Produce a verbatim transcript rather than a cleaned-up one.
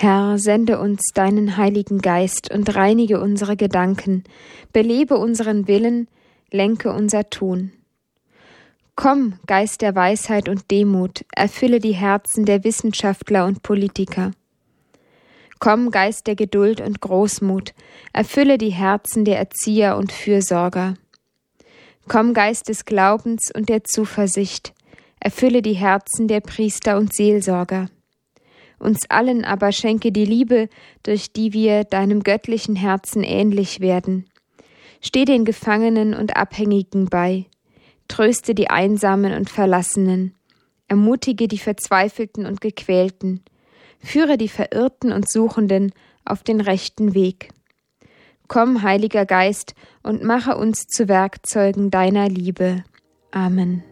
Herr, sende uns deinen Heiligen Geist und reinige unsere Gedanken, belebe unseren Willen, lenke unser Tun. Komm, Geist der Weisheit und Demut, erfülle die Herzen der Wissenschaftler und Politiker. Komm, Geist der Geduld und Großmut, erfülle die Herzen der Erzieher und Fürsorger. Komm, Geist des Glaubens und der Zuversicht, erfülle die Herzen der Priester und Seelsorger. Uns allen aber schenke die Liebe, durch die wir deinem göttlichen Herzen ähnlich werden. Steh den Gefangenen und Abhängigen bei, tröste die Einsamen und Verlassenen, ermutige die Verzweifelten und Gequälten, führe die Verirrten und Suchenden auf den rechten Weg. Komm, Heiliger Geist, und mache uns zu Werkzeugen deiner Liebe. Amen.